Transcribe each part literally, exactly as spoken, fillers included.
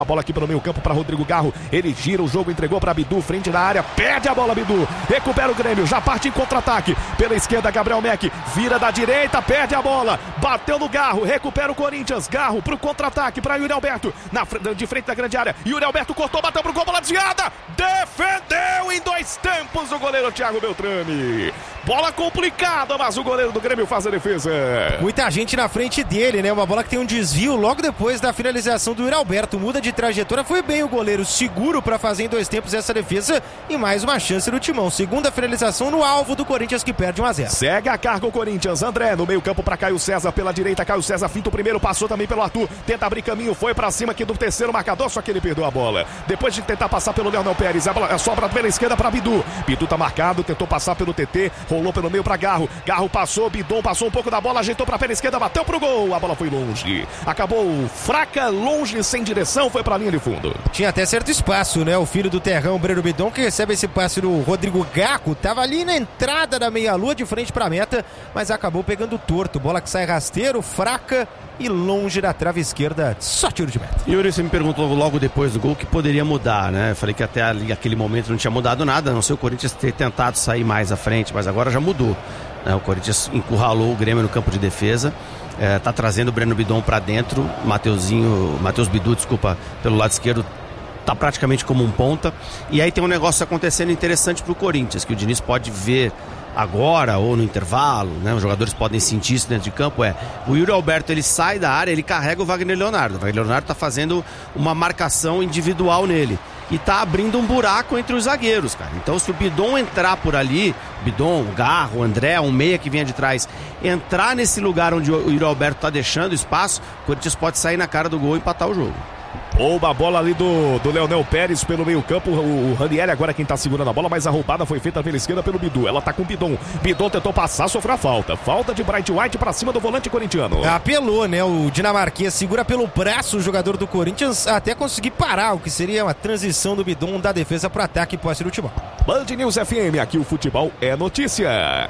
A bola aqui pelo meio campo para Rodrigo Garro, ele gira o jogo, entregou para Bidu, frente da área, perde a bola Bidu, recupera o Grêmio, já parte em contra-ataque, pela esquerda Gabriel Meck, vira da direita, perde a bola, bateu no Garro, recupera o Corinthians, Garro pro contra-ataque para Yuri Alberto, na, de frente da grande área, Yuri Alberto cortou, bateu pro gol, bola desviada, defendeu em dois tempos o goleiro Thiago Beltrame, bola complicada, mas o goleiro do Grêmio faz a defesa. Muita gente na frente dele, né, uma bola que tem um desvio logo depois da finalização do Yuri Alberto, muda de trajetória, foi bem o goleiro seguro para fazer em dois tempos essa defesa e mais uma chance do Timão. Segunda finalização no alvo do Corinthians que perde um a zero. Segue a carga o Corinthians, André no meio campo para Caio César, pela direita Caio César finta o primeiro, passou também pelo Arthur, tenta abrir caminho, foi para cima aqui do terceiro marcador, só que ele perdeu a bola. Depois de tentar passar pelo Leonel Pérez, a bola sobra pela esquerda para Bidu. Bidu tá marcado, tentou passar pelo T T, rolou pelo meio para Garro. Garro passou, Bidon passou um pouco da bola, ajeitou para a pela esquerda, bateu pro gol. A bola foi longe. Acabou fraca, longe, sem direção, foi para a linha de fundo. Tinha até certo espaço, né? O filho do Terrão, Breno Bidon, que recebe esse passe do Rodrigo Garro, tava ali na entrada da meia-lua de frente para a meta, mas acabou pegando torto. Bola que sai rasteiro, fraca e longe da trave esquerda, só tiro de meta. Yuri, você me perguntou logo depois do gol que poderia mudar, né? Eu falei que até ali, aquele momento não tinha mudado nada, a não ser o Corinthians ter tentado sair mais à frente, mas agora já mudou, né? O Corinthians encurralou o Grêmio no campo de defesa, é, tá trazendo o Breno Bidon para dentro, Mateuzinho, Matheus Bidu, desculpa, pelo lado esquerdo, tá praticamente como um ponta, e aí tem um negócio acontecendo interessante pro Corinthians, que o Diniz pode ver agora ou no intervalo, né? Os jogadores podem sentir isso dentro de campo, é o Yuri Alberto, ele sai da área, ele carrega o Wagner Leonardo, o Wagner Leonardo tá fazendo uma marcação individual nele e tá abrindo um buraco entre os zagueiros, cara. Então se o Bidon entrar por ali, Bidon, o Garro, o André, um meia que vinha de trás, entrar nesse lugar onde o Yuri Alberto tá deixando espaço, o Corinthians pode sair na cara do gol e empatar o jogo. Rouba a bola ali do, do Leonel Pérez pelo meio campo, o, o Ranieri agora quem tá segurando a bola, mas a roubada foi feita pela esquerda pelo Bidu, ela tá com o Bidon, Bidon tentou passar, sofreu a falta, falta de Bright White pra cima do volante corintiano. Apelou, né, o dinamarquês segura pelo braço o jogador do Corinthians até conseguir parar, o que seria uma transição do Bidon da defesa pro ataque e posse do Timão. Band News F M, aqui o futebol é notícia.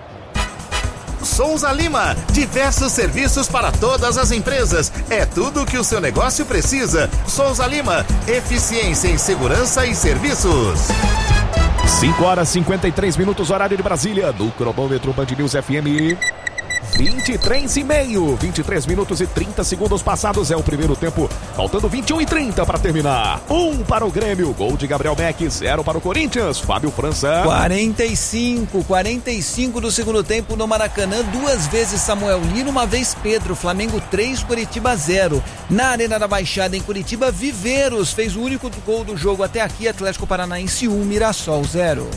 Souza Lima, diversos serviços para todas as empresas. É tudo o que o seu negócio precisa. Souza Lima, eficiência em segurança e serviços. cinco horas e cinquenta e três minutos, horário de Brasília, no cronômetro Band News F M. vinte e três e meio, vinte e três minutos e trinta segundos passados, é o primeiro tempo, faltando vinte e um e trinta para terminar. Um para o Grêmio, gol de Gabriel Meck, zero para o Corinthians, Fábio França. quarenta e cinco, quarenta e cinco do segundo tempo no Maracanã, duas vezes Samuel Lino, uma vez Pedro, Flamengo três, Curitiba zero. Na Arena da Baixada em Curitiba, Viveiros fez o único gol do jogo até aqui, Atlético Paranaense um, Mirassol zero.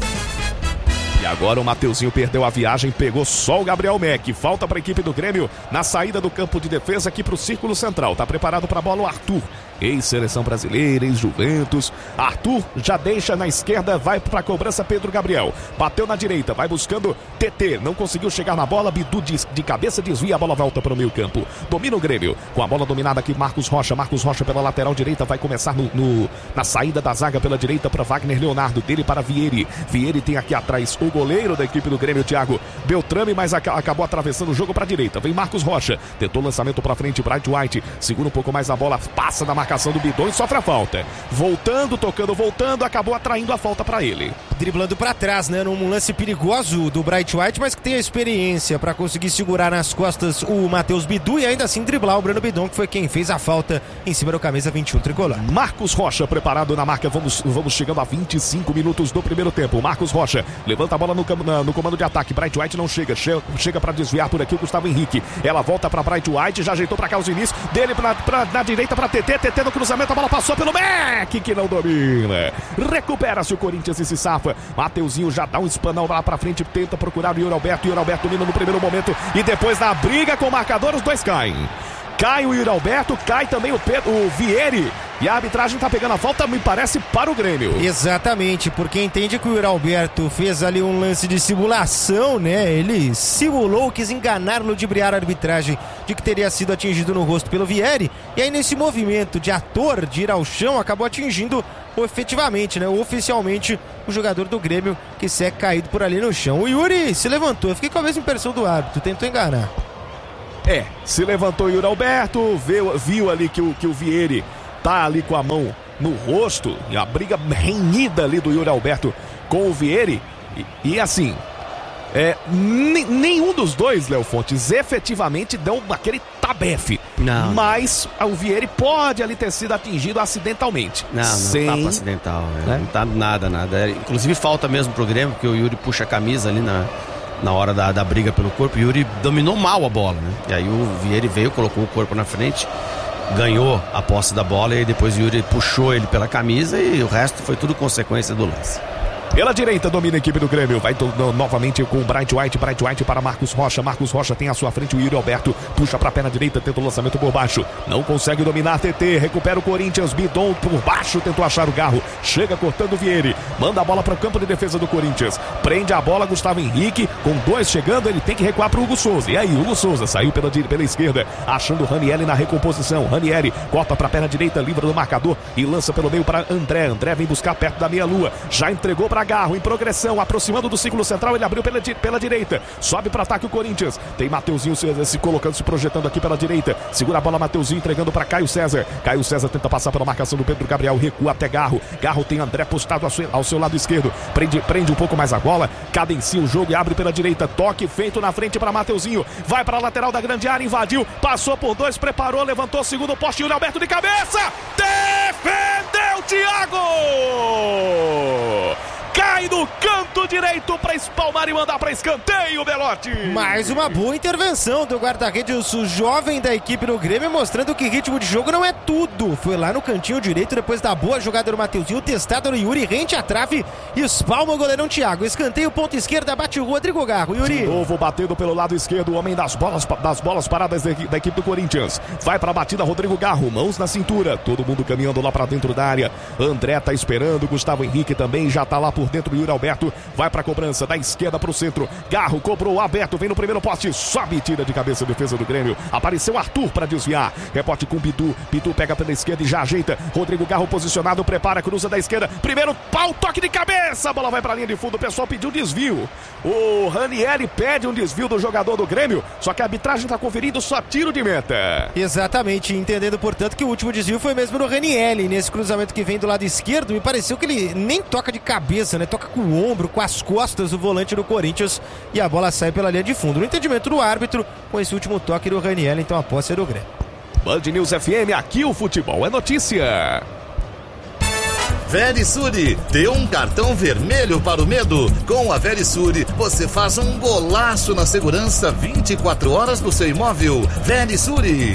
E agora o Mateuzinho perdeu a viagem, pegou só o Gabriel Meck. Falta para a equipe do Grêmio na saída do campo de defesa aqui para o círculo central. Tá preparado para a bola o Arthur, ex-seleção brasileira, ex-Juventus. Arthur já deixa na esquerda, vai para a cobrança Pedro Gabriel. Bateu na direita, vai buscando T T, não conseguiu chegar na bola. Bidu de, de cabeça desvia, a bola volta para o meio campo. Domina o Grêmio, com a bola dominada aqui Marcos Rocha. Marcos Rocha pela lateral direita, vai começar no, no, na saída da zaga pela direita para Wagner Leonardo, dele para Vieri. Vieri tem aqui atrás o goleiro da equipe do Grêmio, Thiago Beltrame, mas ac- acabou atravessando o jogo para a direita. Vem Marcos Rocha, tentou lançamento para frente, Bright White segura um pouco mais a bola, passa da marcação do Bidon e sofre a falta. Voltando, tocando, voltando, acabou atraindo a falta para ele. Driblando para trás, né, num lance perigoso do Bright White, mas que tem a experiência para conseguir segurar nas costas o Matheus Bidu e ainda assim driblar o Breno Bidon, que foi quem fez a falta em cima do camisa vinte e um tricolor. Marcos Rocha preparado na marca, vamos, vamos chegando a vinte e cinco minutos do primeiro tempo. Marcos Rocha levanta a bola no, na, no comando de ataque, Bright White não chega, chega, chega para desviar por aqui o Gustavo Henrique. Ela volta para Bright White, já ajeitou para Carlos Diniz, dele pra, pra, na direita para T T, T T no cruzamento, a bola passou pelo Meck, que não domina. Recupera-se o Corinthians e se safa. Mateuzinho já dá um espanão lá pra frente, tenta procurar o Yuri Alberto. Yuri Alberto domina no primeiro momento e depois na briga com o marcador, os dois caem. Cai o Yuri Alberto, cai também o, Pedro, o Vieri. E a arbitragem tá pegando a falta, me parece, para o Grêmio. Exatamente, porque entende que o Yuri Alberto fez ali um lance de simulação, né? Ele simulou, quis enganar, ludibriar a arbitragem de que teria sido atingido no rosto pelo Vieri. E aí nesse movimento de ator de ir ao chão, acabou atingindo efetivamente, né? Oficialmente, o jogador do Grêmio que segue caído por ali no chão. O Yuri se levantou, eu fiquei com a mesma impressão do árbitro, tentou enganar. É, se levantou o Yuri Alberto, viu, viu ali que o, que o Vieri tá ali com a mão no rosto, e a briga renhida ali do Yuri Alberto com o Vieri, e, e assim, é, n- nenhum dos dois, Léo Fontes, efetivamente dão aquele tabefe, não. Mas o Vieri pode ali ter sido atingido acidentalmente. Não, não sem... tapa acidental, É? não tá nada, nada. É, inclusive falta mesmo pro Grêmio, porque o Yuri puxa a camisa ali na, na hora da, da briga pelo corpo, e o Yuri dominou mal a bola, né? E aí o Vieri veio, colocou o corpo na frente, ganhou a posse da bola, e depois o Yuri puxou ele pela camisa, e o resto foi tudo consequência do lance. Pela direita domina a equipe do Grêmio. Vai to- no- novamente com o Bright White. Bright White para Marcos Rocha. Marcos Rocha tem à sua frente o Yuri Alberto. Puxa para a perna direita, tenta o lançamento por baixo. Não consegue dominar. T T recupera o Corinthians. Bidon por baixo, tentou achar o Garro. Chega cortando o Vieri. Manda a bola para o campo de defesa do Corinthians. Prende a bola Gustavo Henrique. Com dois chegando, ele tem que recuar para o Hugo Souza. E aí, Hugo Souza saiu pela, pela esquerda, achando o Ranieri na recomposição. Ranieri corta para a perna direita, livra do marcador e lança pelo meio para André. André vem buscar perto da meia-lua. Já entregou para Garro em progressão, aproximando do círculo central, ele abriu pela, pela direita, sobe para ataque o Corinthians, tem Mateuzinho se, se colocando, se projetando aqui pela direita, segura a bola Mateuzinho, entregando para Caio César, Caio César tenta passar pela marcação do Pedro Gabriel, recua até Garro, Garro tem André postado ao seu, ao seu lado esquerdo, prende, prende um pouco mais a bola, cadencia o jogo e abre pela direita, toque feito na frente para Mateuzinho, vai para a lateral da grande área, invadiu, passou por dois, preparou, levantou o segundo poste, Yuri Alberto de cabeça, defendeu Thiago! Cai no canto direito para espalmar e mandar para escanteio, Belotti. Mais uma boa intervenção do guarda-redes jovem da equipe do Grêmio, mostrando que ritmo de jogo não é tudo. Foi lá no cantinho direito, depois da boa jogada do Mateuzinho, testada no Yuri, rente à trave, espalma o goleirão Thiago. Escanteio, ponta esquerda, bate o Rodrigo Garro. Yuri. De novo batendo pelo lado esquerdo, o homem das bolas, das bolas paradas da, da equipe do Corinthians. Vai para a batida, Rodrigo Garro, mãos na cintura, todo mundo caminhando lá para dentro da área. André tá esperando, Gustavo Henrique também já tá lá por dentro. Yuri Alberto vai para a cobrança da esquerda para o centro. Garro cobrou aberto, vem no primeiro poste, sobe e tira de cabeça a defesa do Grêmio. Apareceu Arthur para desviar. Rebote com Bidu. Bidu pega pela esquerda e já ajeita. Rodrigo Garro posicionado, prepara, cruza da esquerda. Primeiro pau, toque de cabeça. A bola vai para a linha de fundo. O pessoal pediu desvio. O Ranieri pede um desvio do jogador do Grêmio. Só que a arbitragem está conferindo só tiro de meta. Exatamente, entendendo, portanto, que o último desvio foi mesmo no Ranieri. Nesse cruzamento que vem do lado esquerdo, me pareceu que ele nem toca de cabeça, né? Toca com o ombro, com as costas, o volante do Corinthians, e a bola sai pela linha de fundo. No entendimento do árbitro, com esse último toque do Ranieri, então a posse é do Grêmio. Band News F M, aqui o futebol é notícia. Verisure, dê um cartão vermelho para o medo. Com a Verisure, você faz um golaço na segurança vinte e quatro horas do seu imóvel. Verisure.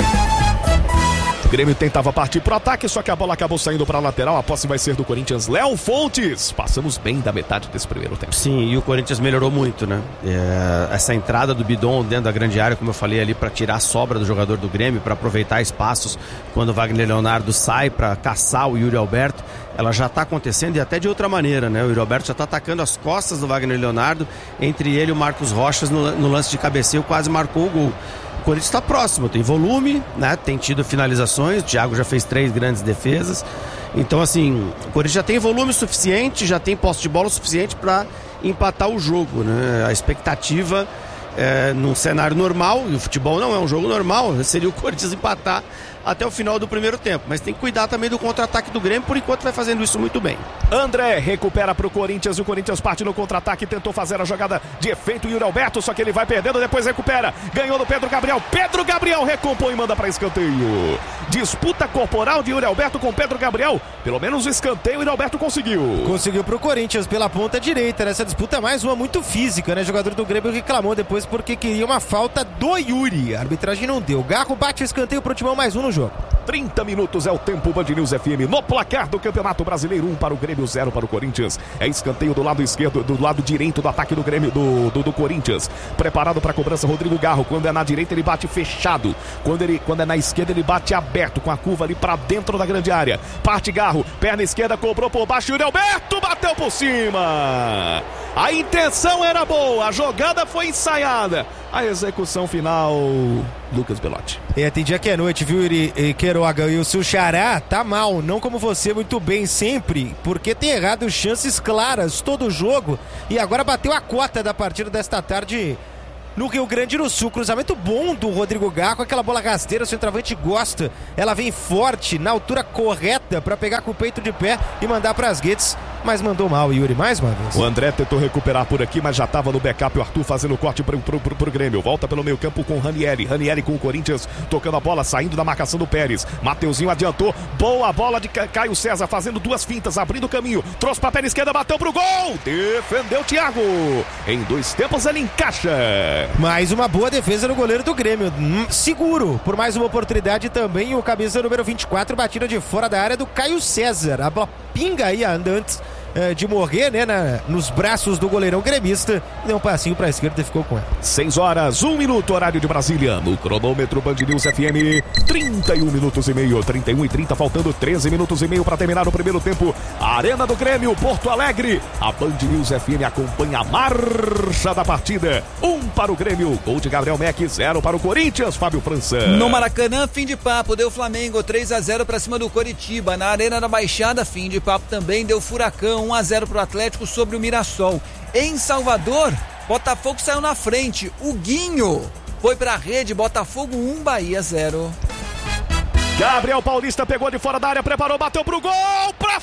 O Grêmio tentava partir pro ataque, só que a bola acabou saindo para a lateral. A posse vai ser do Corinthians. Léo Fontes. Passamos bem da metade desse primeiro tempo. Sim, e o Corinthians melhorou muito, né? É, essa entrada do Bidon dentro da grande área, como eu falei ali, para tirar a sobra do jogador do Grêmio, para aproveitar espaços quando o Wagner Leonardo sai para caçar o Yuri Alberto, ela já está acontecendo, e até de outra maneira, né? O Yuri Alberto já está atacando as costas do Wagner Leonardo, entre ele e o Marcos Rochas no, no lance de cabeceio, quase marcou o gol. O Corinthians está próximo, tem volume, né? Tem tido finalizações, o Thiago já fez três grandes defesas. Então, assim, o Corinthians já tem volume suficiente, já tem posse de bola suficiente para empatar o jogo, né? A expectativa é, num cenário normal, e o futebol não é um jogo normal, seria o Corinthians empatar até o final do primeiro tempo, mas tem que cuidar também do contra-ataque do Grêmio, por enquanto vai fazendo isso muito bem. André recupera pro Corinthians, e o Corinthians parte no contra-ataque, tentou fazer a jogada de efeito, Yuri Alberto, só que ele vai perdendo, depois recupera, ganhou do Pedro Gabriel, Pedro Gabriel recompõe e manda para escanteio. Disputa corporal de Yuri Alberto com Pedro Gabriel, pelo menos o escanteio o Yuri Alberto conseguiu. Conseguiu pro Corinthians pela ponta direita, nessa disputa mais uma muito física, né? O jogador do Grêmio reclamou depois porque queria uma falta do Yuri, a arbitragem não deu. Garro bate o escanteio pro Timão, mais um no jogo. trinta minutos é o tempo, Band News F M no placar do Campeonato Brasileiro, um para o Grêmio, zero para o Corinthians. É escanteio do lado esquerdo, do lado direito do ataque do Grêmio, do, do, do Corinthians. Preparado para a cobrança, Rodrigo Garro. Quando é na direita, ele bate fechado. Quando, ele, quando é na esquerda, ele bate aberto, com a curva ali para dentro da grande área. Parte Garro, perna esquerda, cobrou por baixo, Yuri Alberto bateu por cima. A intenção era boa, a jogada foi ensaiada. A execução final, Lucas Belotti. É, tem dia que é noite, viu, Yuri Queiroga? E o seu xará tá mal, não como você, muito bem sempre, porque tem errado chances claras todo o jogo, e agora bateu a cota da partida desta tarde no Rio Grande do Sul. Cruzamento bom do Rodrigo Garro, aquela bola rasteira, o centroavante gosta. Ela vem forte, na altura correta para pegar com o peito de pé e mandar para as redes, mas mandou mal, Yuri, mais uma vez. O André tentou recuperar por aqui, mas já estava no backup. O Arthur fazendo o corte pro, pro, pro, pro Grêmio. Volta pelo meio campo com o Ranieri. Ranieri com o Corinthians, tocando a bola, saindo da marcação do Pérez. Mateuzinho adiantou. Boa bola de Caio César, fazendo duas fintas, abrindo o caminho. Trouxe pra perna esquerda, bateu pro gol. Defendeu o Thiago. Em dois tempos ele encaixa. Mais uma boa defesa do goleiro do Grêmio. Seguro por mais uma oportunidade também. O camisa número vinte e quatro, batida de fora da área do Caio César. A bola pinga aí antes de morrer, né, na, nos braços do goleirão gremista, deu um passinho pra esquerda e ficou com ela. seis horas, um minuto, horário de Brasília, no cronômetro Band News F M, trinta e um minutos e meio, trinta e um e trinta, faltando treze minutos e meio para terminar o primeiro tempo. Arena do Grêmio, Porto Alegre, a Band News F M acompanha a marcha da partida. Um para o Grêmio, gol de Gabriel Meck, zero para o Corinthians, Fábio França. No Maracanã, fim de papo, deu Flamengo, três a zero para cima do Coritiba. Na Arena da Baixada, fim de papo também, deu Furacão, um a zero para o Atlético sobre o Mirassol. Em Salvador, Botafogo saiu na frente. O Guinho foi para a rede. Botafogo um, Bahia zero. Gabriel Paulista pegou de fora da área, preparou, bateu pro gol, pra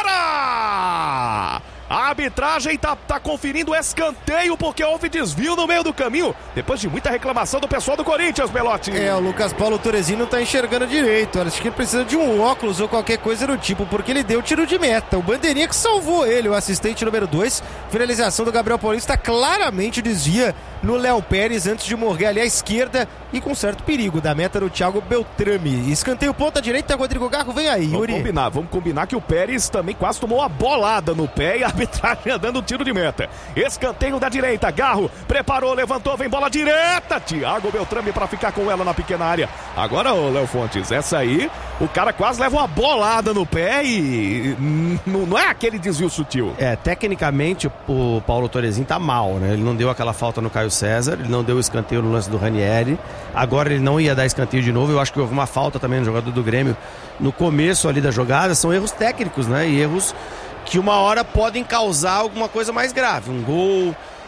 fora! A arbitragem tá, tá conferindo escanteio porque houve desvio no meio do caminho, depois de muita reclamação do pessoal do Corinthians, Belotti. É, o Lucas Paulo Torresini não tá enxergando direito. Acho que ele precisa de um óculos ou qualquer coisa do tipo, porque ele deu tiro de meta. O bandeirinha que salvou ele, o assistente número dois. Finalização do Gabriel Paulista claramente desvia no Léo Pérez antes de morrer ali à esquerda e com certo perigo da meta do Thiago Beltrame. Escanteio ponta direita, Rodrigo Garro, vem aí, Yuri. Vamos combinar, vamos combinar que o Pérez também quase tomou uma bolada no pé e a arbitragem dando um tiro de meta. Escanteio da direita, Garro preparou, levantou, vem bola direta. Thiago Beltrame para ficar com ela na pequena área. Agora, ô Léo Fontes, essa aí, o cara quase leva uma bolada no pé e não é aquele desvio sutil. É, tecnicamente o Paulo Torresini tá mal, né? Ele não deu aquela falta no Caio César, ele não deu o escanteio no lance do Ranieri. Agora ele não ia dar escanteio de novo. Eu acho que houve uma falta também no jogador do Grêmio no começo ali da jogada. São erros técnicos, né? E erros que uma hora podem causar alguma coisa mais grave. Um gol,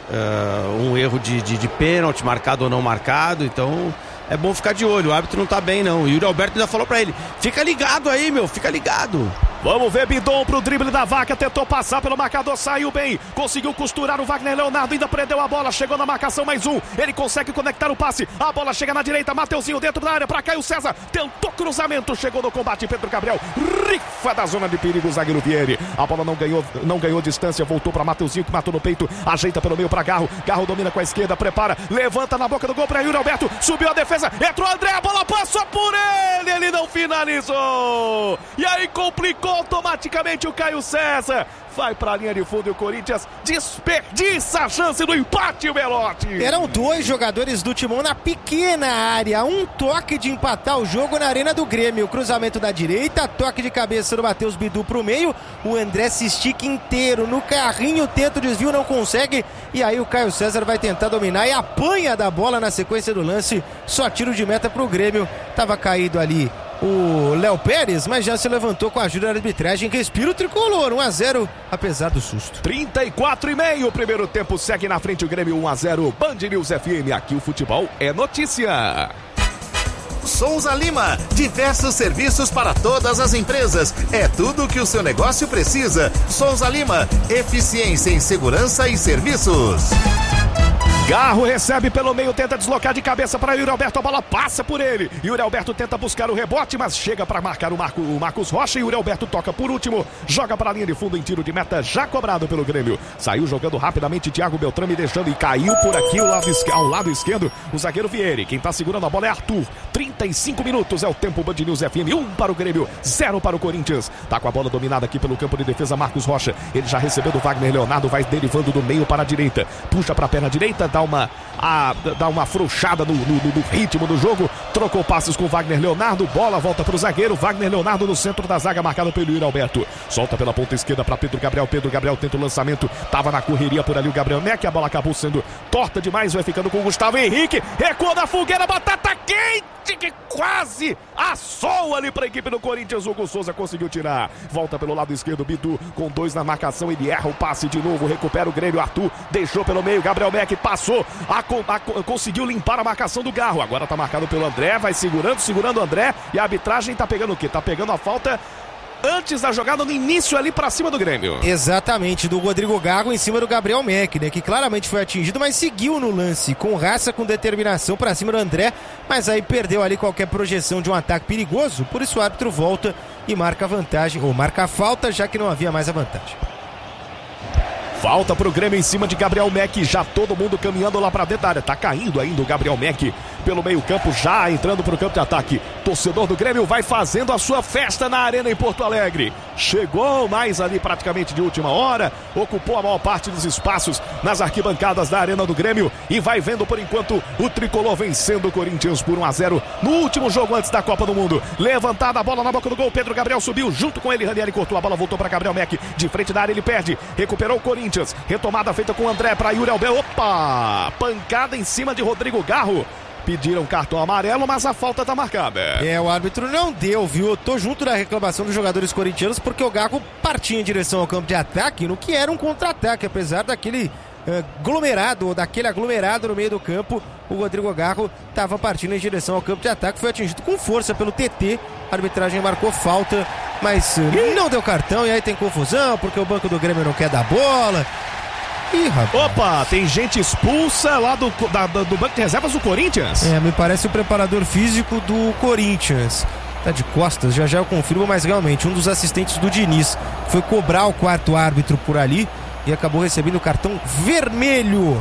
uh, um erro de, de, de pênalti, marcado ou não marcado. Então é bom ficar de olho. O árbitro não tá bem, não. E o Yuri Alberto ainda falou pra ele: fica ligado aí, meu, fica ligado. Vamos ver, Bidon pro drible da Vaca, tentou passar pelo marcador, saiu bem, conseguiu costurar o Wagner Leonardo, ainda prendeu a bola, chegou na marcação, mais um, ele consegue conectar o passe, a bola chega na direita, Mateuzinho dentro da área, pra Caio César, tentou cruzamento, chegou no combate, Pedro Gabriel, rifa da zona de perigo, o zagueiro Vieri, a bola não ganhou, não ganhou distância, voltou pra Mateuzinho, que matou no peito, ajeita pelo meio pra Garro, Garro domina com a esquerda, prepara, levanta na boca do gol pra Yuri Alberto, subiu a defesa, entrou o André, a bola passou por ele, ele não finalizou, e aí complicou automaticamente o Caio César. Vai pra linha de fundo e o Corinthians desperdiça a chance do empate, o Belotti. Eram dois jogadores do Timão na pequena área. Um toque de empatar o jogo na Arena do Grêmio. Cruzamento da direita, toque de cabeça do Matheus Bidu pro meio. O André se estica inteiro no carrinho, tenta o desvio, não consegue. E aí o Caio César vai tentar dominar e apanha da bola na sequência do lance. Só tiro de meta pro Grêmio. Tava caído ali o Léo Pérez, mas já se levantou com a ajuda da arbitragem. Respira o tricolor, um a zero, apesar do susto. trinta e quatro e meio, primeiro tempo, segue na frente o Grêmio, um a zero, Band News F M, aqui o futebol é notícia. Souza Lima, diversos serviços para todas as empresas, é tudo que o seu negócio precisa. Souza Lima, eficiência em segurança e serviços. Garro recebe pelo meio, tenta deslocar de cabeça para Yuri Alberto, a bola passa por ele. Yuri Alberto tenta buscar o rebote, mas chega para marcar o, Marco, o Marcos Rocha. E Yuri Alberto toca por último, joga para a linha de fundo em tiro de meta, já cobrado pelo Grêmio. Saiu jogando rapidamente Thiago Beltrame, deixando e caiu por aqui ao lado, ao lado esquerdo o zagueiro Vieri. Quem está segurando a bola é Arthur. trinta e cinco minutos é o tempo, Band News F M, um para o Grêmio, zero para o Corinthians. Tá com a bola dominada aqui pelo campo de defesa Marcos Rocha. Ele já recebeu do Wagner Leonardo, vai derivando do meio para a direita. Puxa para a perna direita, dá uma, a, dá uma afrouxada no, no, no ritmo do jogo. Trocou passes com o Wagner Leonardo. Bola volta para o zagueiro. Wagner Leonardo no centro da zaga, marcado pelo Yuri Alberto. Solta pela ponta esquerda para Pedro Gabriel. Pedro Gabriel tenta o lançamento. Tava na correria por ali o Gabriel Meck. A bola acabou sendo torta demais. Vai ficando com o Gustavo Henrique. Recuou da fogueira. Batata quente. chute que quase assou ali para a equipe do Corinthians. Hugo Souza conseguiu tirar. Volta pelo lado esquerdo, Bidu com dois na marcação. Ele erra o passe de novo, recupera o Grêmio. Arthur deixou pelo meio, Gabriel Meck passou, a, a, conseguiu limpar a marcação do Garro. Agora tá marcado pelo André, vai segurando, segurando o André. E a arbitragem tá pegando o quê? Tá pegando a falta antes da jogada, no início ali pra cima do Grêmio. Exatamente, do Rodrigo Garro em cima do Gabriel Meck, né? Que claramente foi atingido, mas seguiu no lance, com raça, com determinação pra cima do André, mas aí perdeu ali qualquer projeção de um ataque perigoso, por isso o árbitro volta e marca a vantagem, ou marca a falta, já que não havia mais a vantagem. Falta pro Grêmio em cima de Gabriel Meck, já todo mundo caminhando lá pra dentro da área. Tá caindo ainda o Gabriel Meck pelo meio campo, já entrando pro campo de ataque. Torcedor do Grêmio vai fazendo a sua festa na Arena em Porto Alegre. Chegou mais ali praticamente de última hora, ocupou a maior parte dos espaços nas arquibancadas da Arena do Grêmio e vai vendo por enquanto o Tricolor vencendo o Corinthians por um a zero no último jogo antes da Copa do Mundo. Levantada a bola na boca do gol, Pedro Gabriel subiu junto com ele, Ranieri cortou a bola, voltou para Gabriel Meck, de frente da área ele perde, recuperou o Corinthians, retomada feita com o André para Yuri Alberto, opa, pancada em cima de Rodrigo Garro. Pediram cartão amarelo, mas a falta tá marcada. É, o árbitro não deu, viu? Eu tô junto da reclamação dos jogadores corintianos, porque o Garro partia em direção ao campo de ataque, no que era um contra-ataque, apesar daquele uh, aglomerado, ou daquele aglomerado no meio do campo, o Rodrigo Garro tava partindo em direção ao campo de ataque, foi atingido com força pelo T T, a arbitragem marcou falta, mas uh, não deu cartão, e aí tem confusão, porque o banco do Grêmio não quer dar bola. Ih, opa, tem gente expulsa lá do, da, do banco de reservas do Corinthians. É, me parece o preparador físico do Corinthians. Tá de costas, já já eu confirmo, mas realmente um dos assistentes do Diniz foi cobrar o quarto árbitro por ali e acabou recebendo o cartão vermelho.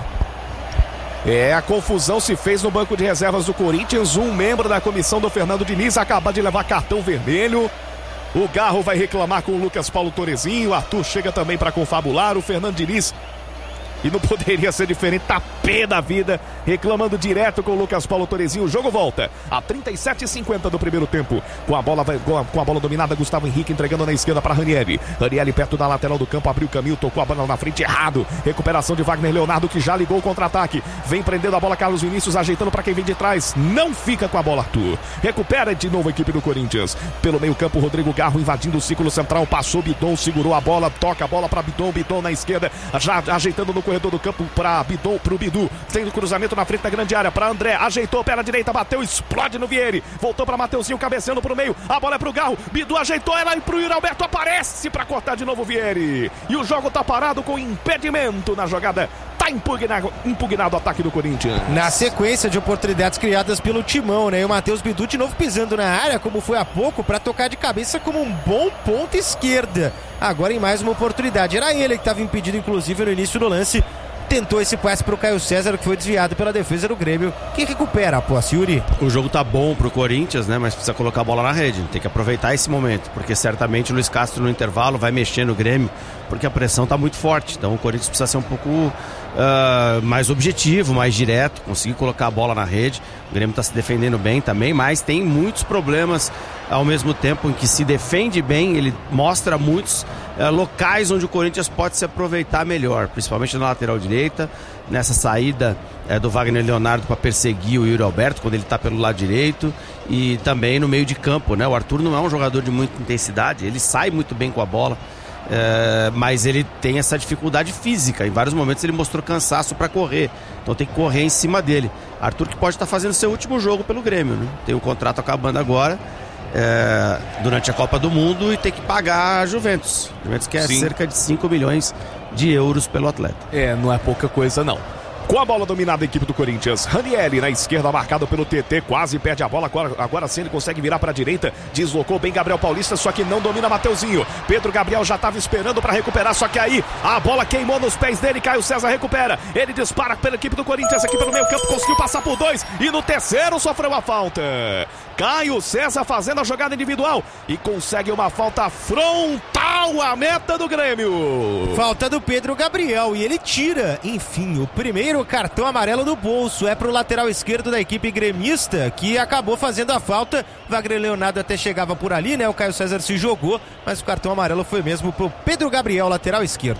É, a confusão se fez no banco de reservas do Corinthians. Um membro da comissão do Fernando Diniz acaba de levar cartão vermelho. O Garro vai reclamar com o Lucas Paulo Torezinho. O Arthur chega também para confabular. O Fernando Diniz, e não poderia ser diferente, tá pé da vida, reclamando direto com o Lucas Paulo Torezinho. O jogo volta a trinta e sete e cinquenta do primeiro tempo. Com a bola, com a bola dominada, Gustavo Henrique entregando na esquerda para Ranieri. Ranieri perto da lateral do campo, abriu o caminho, tocou a bola na frente, errado. Recuperação de Wagner Leonardo, que já ligou o contra-ataque. Vem prendendo a bola Carlos Vinícius, ajeitando para quem vem de trás. Não fica com a bola, Arthur. Recupera de novo a equipe do Corinthians. Pelo meio campo, Rodrigo Garro invadindo o círculo central. Passou Bidon, segurou a bola, toca a bola para Bidon. Bidon na esquerda, já ajeitando no corredor do campo para Bidon, pro Bidu. Tem o cruzamento na frente da grande área para André. Ajeitou pela direita, bateu, explode no Vieri. Voltou para Mateuzinho, cabeceando pro meio. A bola é pro Garro. Bidu ajeitou ela e pro Yuri Alberto. Aparece para cortar de novo o Vieri. E o jogo tá parado com impedimento na jogada. Tá impugnado, impugnado o ataque do Corinthians. Na sequência de oportunidades criadas pelo Timão, né? E o Matheus Bidu de novo pisando na área, como foi há pouco, para tocar de cabeça como um bom ponta esquerda. Agora em mais uma oportunidade. Era ele que estava impedido, inclusive, no início do lance. Tentou esse passe pro Caio César, que foi desviado pela defesa do Grêmio, que recupera a posse, Yuri. O jogo tá bom pro Corinthians, né? Mas precisa colocar a bola na rede. Tem que aproveitar esse momento, porque certamente o Luiz Castro no intervalo vai mexer no Grêmio, porque a pressão tá muito forte. Então o Corinthians precisa ser um pouco uh, mais objetivo, mais direto, conseguir colocar a bola na rede. O Grêmio tá se defendendo bem também, mas tem muitos problemas ao mesmo tempo em que se defende bem. Ele mostra muitos uh, locais onde o Corinthians pode se aproveitar melhor, principalmente na lateral direita, nessa saída uh, do Wagner Leonardo para perseguir o Yuri Alberto quando ele está pelo lado direito, e também no meio de campo, né? O Arthur não é um jogador de muita intensidade, ele sai muito bem com a bola, uh, mas ele tem essa dificuldade física. Em vários momentos ele mostrou cansaço para correr, então tem que correr em cima dele. Arthur, que pode estar tá fazendo seu último jogo pelo Grêmio, né? Tem o contrato acabando agora, É, durante a Copa do Mundo, e tem que pagar a Juventus. A Juventus quer Sim. cerca de cinco milhões de euros pelo atleta. É, não é pouca coisa não. Com a bola dominada a equipe do Corinthians, Ranieri na esquerda, marcado pelo T T, quase perde a bola, agora, agora sim ele consegue virar para a direita, deslocou bem Gabriel Paulista, só que não domina Mateuzinho. Pedro Gabriel já estava esperando para recuperar, só que aí a bola queimou nos pés dele, Caio César recupera, ele dispara pela equipe do Corinthians, aqui pelo meio campo, conseguiu passar por dois, e no terceiro sofreu a falta. Caio César fazendo a jogada individual e consegue uma falta frontal à meta do Grêmio. Falta do Pedro Gabriel, e ele tira, enfim, o primeiro cartão amarelo do bolso. É pro lateral esquerdo da equipe gremista, que acabou fazendo a falta. Wagner Leonardo até chegava por ali, né? O Caio César se jogou, mas o cartão amarelo foi mesmo pro Pedro Gabriel, lateral esquerdo.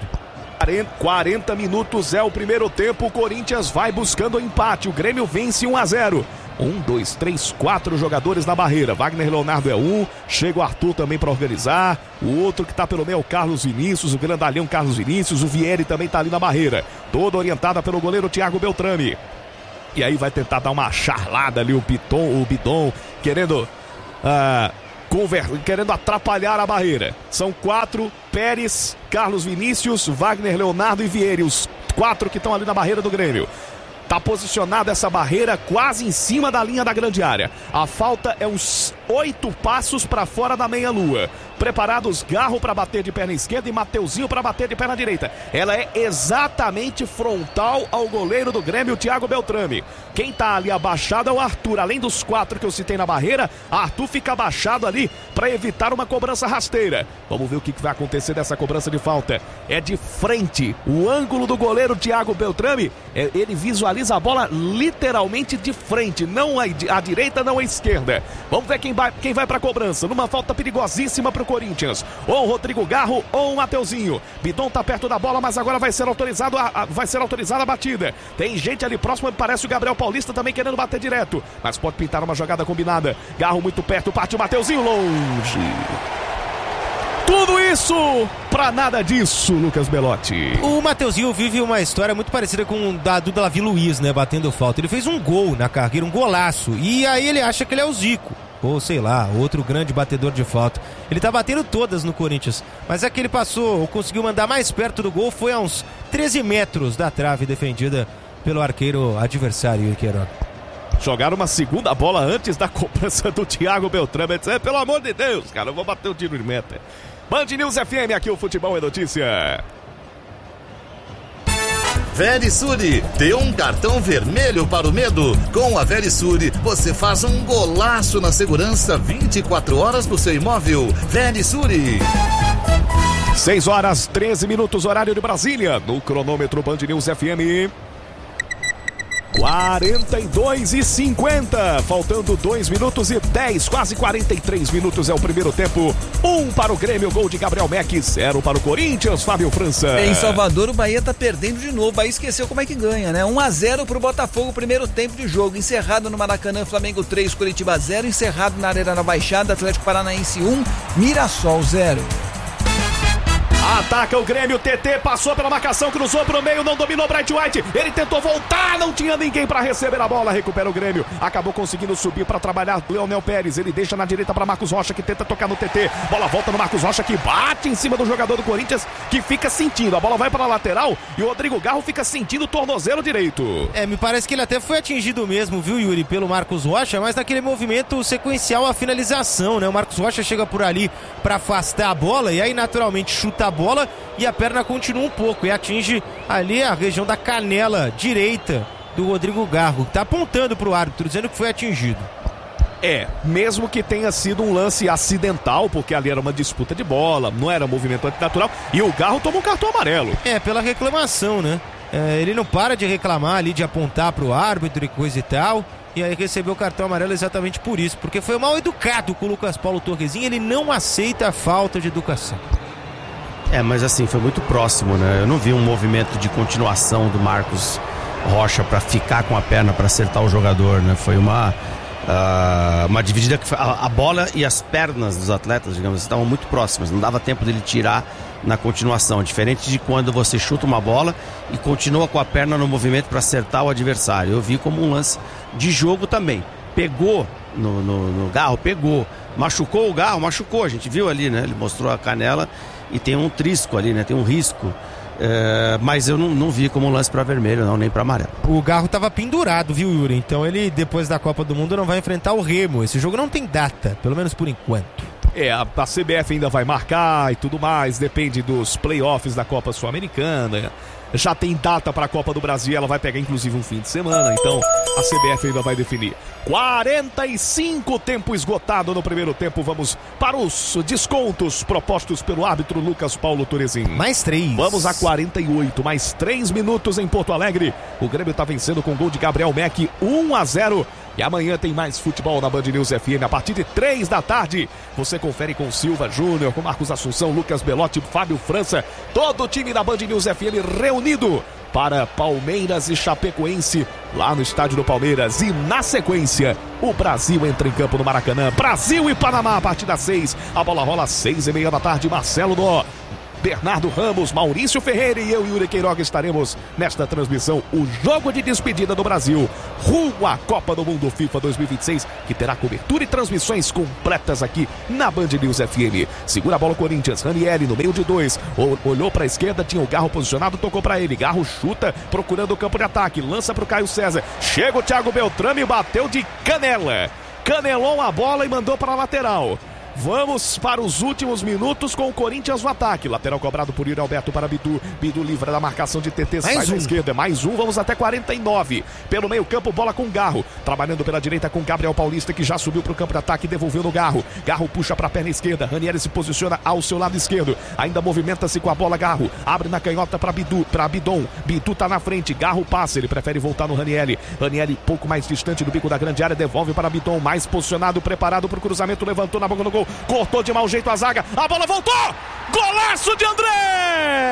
quarenta minutos é o primeiro tempo, o Corinthians vai buscando o empate, o Grêmio vence um a zero. Um, dois, três, quatro jogadores na barreira. Wagner Leonardo é um, chega o Arthur também para organizar. O outro que tá pelo meio é o Carlos Vinícius, o grandalhão Carlos Vinícius. O Vieri também tá ali na barreira, toda orientada pelo goleiro Thiago Beltrame. E aí vai tentar dar uma charlada ali o Bidon, o Bidon querendo... Uh, conver... querendo atrapalhar a barreira. São quatro: Pérez, Carlos Vinícius, Wagner Leonardo e Vieri, os quatro que estão ali na barreira do Grêmio. Tá posicionada essa barreira quase em cima da linha da grande área. A falta é uns oito passos para fora da meia-lua. Preparados Garro para bater de perna esquerda e Mateuzinho para bater de perna direita. Ela é exatamente frontal ao goleiro do Grêmio, Thiago Beltrame. Quem tá ali abaixado é o Arthur. Além dos quatro que eu citei na barreira, Arthur fica abaixado ali para evitar uma cobrança rasteira. Vamos ver o que vai acontecer dessa cobrança de falta. É de frente. O ângulo do goleiro Thiago Beltrame, é, ele visualiza a bola literalmente de frente. Não à, à direita, não à esquerda. Vamos ver quem vai, quem vai para a cobrança. Numa falta perigosíssima para o Corinthians. Ou o Rodrigo Garro ou o Mateuzinho. Bidon tá perto da bola, mas agora vai ser autorizado a, a, vai ser autorizada a batida. Tem gente ali próximo, parece o Gabriel Paulista também querendo bater direto. Mas pode pintar uma jogada combinada. Garro muito perto, parte o Mateuzinho longe. Tudo isso pra nada disso, Lucas Belotti. O Mateuzinho vive uma história muito parecida com o da do Davi Luiz, né? Batendo falta. Ele fez um gol na carreira, um golaço. E aí ele acha que ele é o Zico. Ou sei lá, outro grande batedor de falta. Ele tá batendo todas no Corinthians. Mas é que ele passou, ou conseguiu mandar mais perto do gol, foi a uns treze metros da trave defendida pelo arqueiro adversário, Iqueiro. Jogaram uma segunda bola antes da cobrança do Thiago Beltrame. Disse, pelo amor de Deus, cara, eu vou bater o tiro de meta. Band News F M, aqui o Futebol é Notícia. Verisure, dê um cartão vermelho para o medo. Com a Verisure, você faz um golaço na segurança vinte e quatro horas do seu imóvel. Verisure. seis horas, treze minutos, horário de Brasília. No cronômetro Band News F M. quarenta e dois e cinquenta, faltando dois minutos e dez, quase quarenta e três minutos é o primeiro tempo. Um para o Grêmio, gol de Gabriel Meck, zero para o Corinthians, Fábio França. Em Salvador, o Bahia tá perdendo de novo. O Bahia esqueceu como é que ganha, né? um a zero pro Botafogo, primeiro tempo de jogo. Encerrado no Maracanã, Flamengo três, Curitiba zero. Encerrado na Arena da Baixada, Atlético Paranaense um, Mirassol zero. Ataca o Grêmio, T T passou pela marcação, cruzou pro meio, não dominou Bright White, ele tentou voltar, não tinha ninguém para receber a bola, recupera o Grêmio, acabou conseguindo subir para trabalhar Leonel Pérez, ele deixa na direita para Marcos Rocha, que tenta tocar no T T, bola volta no Marcos Rocha, que bate em cima do jogador do Corinthians, que fica sentindo, a bola vai para a lateral e o Rodrigo Garro fica sentindo o tornozelo direito. É, me parece que ele até foi atingido mesmo, viu, Yuri, pelo Marcos Rocha, mas naquele movimento sequencial à finalização, né? O Marcos Rocha chega por ali para afastar a bola e aí naturalmente chuta a bola e a perna continua um pouco e atinge ali a região da canela direita do Rodrigo Garro, que tá apontando pro árbitro, dizendo que foi atingido. É, mesmo que tenha sido um lance acidental, porque ali era uma disputa de bola, não era movimento antinatural, e o Garro tomou um cartão amarelo. É, pela reclamação, né? É, ele não para de reclamar ali, de apontar pro árbitro e coisa e tal, e aí recebeu o cartão amarelo exatamente por isso, porque foi mal educado com o Lucas Paulo Torrezinha, ele não aceita a falta de educação. É, mas assim, foi muito próximo, né? Eu não vi um movimento de continuação do Marcos Rocha para ficar com a perna para acertar o jogador, né? Foi uma, uh, uma dividida que foi, a, a bola e as pernas dos atletas, digamos, estavam muito próximas, não dava tempo dele tirar na continuação, diferente de quando você chuta uma bola e continua com a perna no movimento para acertar o adversário. Eu vi como um lance de jogo também. Pegou no, no, no Garro, pegou, machucou o Garro, machucou, a gente viu ali, né? Ele mostrou a canela e tem um trisco ali, né? Tem um risco. É, mas eu não, não vi como lance para vermelho, não, nem para amarelo. O Garro tava pendurado, viu, Yuri? Então ele, depois da Copa do Mundo, não vai enfrentar o Remo. Esse jogo não tem data, pelo menos por enquanto. É, a, a C B F ainda vai marcar e tudo mais, depende dos playoffs da Copa Sul-Americana. Já tem data para a Copa do Brasil, ela vai pegar inclusive um fim de semana, então a C B F ainda vai definir. quarenta e cinco, tempo esgotado no primeiro tempo, vamos para os descontos propostos pelo árbitro Lucas Paulo Torrezinha. Mais três. Vamos a quarenta e oito, mais três minutos em Porto Alegre. O Grêmio está vencendo com gol de Gabriel Meck, um a zero. E amanhã tem mais futebol na Band News F M a partir de três da tarde. Você confere com Silva Júnior, com Marcos Assunção, Lucas Belotti, Fábio França, todo o time da Band News F M reunido para Palmeiras e Chapecoense lá no estádio do Palmeiras. E na sequência, o Brasil entra em campo no Maracanã. Brasil e Panamá, a partir das seis. A bola rola às seis e meia da tarde. Marcelo Dó, Bernardo Ramos, Maurício Ferreira e eu, Yuri Queiroga, estaremos nesta transmissão. O jogo de despedida do Brasil rumo à Copa do Mundo FIFA dois mil e vinte e seis, que terá cobertura e transmissões completas aqui na Band News F M. Segura a bola o Corinthians, Ranieri no meio de dois, olhou para a esquerda, tinha o Garro posicionado, tocou para ele, Garro chuta, procurando o campo de ataque, lança para o Caio César, chega o Thiago Beltrame e bateu de canela, canelou a bola e mandou para a lateral. Vamos para os últimos minutos com o Corinthians no ataque. Lateral cobrado por Yuri Alberto para Bidu. Bidu livra da marcação de T T. Mais sai um. da esquerda. Mais um. Vamos até quarenta e nove. Pelo meio campo, bola com Garro. Trabalhando pela direita com Gabriel Paulista, que já subiu para o campo de ataque e devolveu no Garro. Garro puxa para a perna esquerda. Ranieri se posiciona ao seu lado esquerdo. Ainda movimenta-se com a bola Garro. Abre na canhota para Bidu, para Bidon. Bidu tá na frente. Garro passa. Ele prefere voltar no Ranieri. Ranieri pouco mais distante do bico da grande área. Devolve para Bidon. Mais posicionado, preparado para o cruzamento. Levantou na boca do gol. Cortou de mau jeito a zaga, a bola voltou, golaço de André!